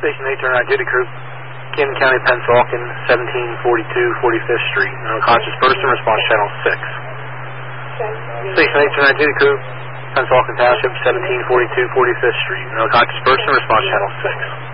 Station 8 turn right duty crew. Camden County, Pennsauken, 1742 45th Street. An unconscious person, response channel 6. Station 8 turn right duty crew. Pennsauken Township, 1742 45th Street. An unconscious person, response channel 6.